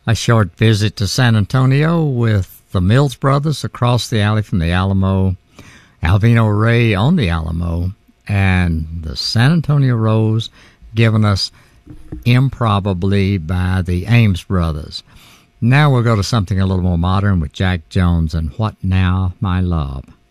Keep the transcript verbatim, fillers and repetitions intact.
A short visit to San Antonio with the Mills Brothers across the alley from the Alamo, Alvino Ray on the Alamo, and the San Antonio Rose given us Improbably by the Ames Brothers. Now we'll go to something a little more modern with Jack Jones and What Now, My Love.